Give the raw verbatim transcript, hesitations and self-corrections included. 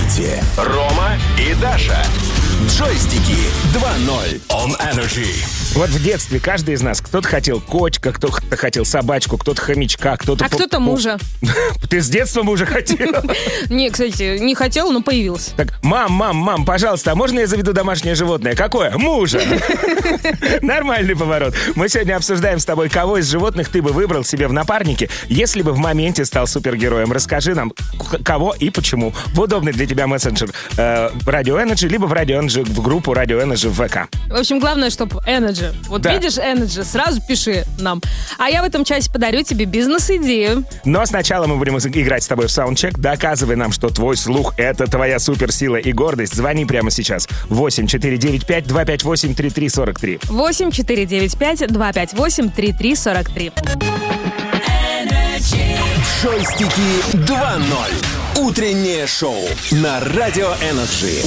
Слушайте Рома и Даша. Джойстики два ноль on Energy. Вот в детстве каждый из нас, кто-то хотел котика, кто-то хотел собачку, кто-то хомячка, кто-то... А кто-то мужа. Ты с детства мужа хотел? Не, кстати, не хотел, но появился. Так, мам, мам, мам, пожалуйста, а можно я заведу домашнее животное? Какое? Мужа. Нормальный поворот. Мы сегодня обсуждаем с тобой, кого из животных ты бы выбрал себе в напарнике, если бы в моменте стал супергероем. Расскажи нам, к- кого и почему. В удобный для тебя мессенджер э, Radio Energy, либо в Radio Energy, в группу Radio Energy в ВК. В общем, главное, чтобы Energy. Вот Да. видишь Energy, сразу пиши нам. А я в этом часе подарю тебе бизнес-идею. Но сначала мы будем играть с тобой в саундчек. Доказывай нам, что твой слух — это твоя суперсила и гордость. Звони прямо сейчас. восемь четыре девять пять два пять восемь три три сорок три. восемь четыре девять пять два пять восемь три три сорок три. Джойстики два ноль. Утреннее шоу на Radio Energy.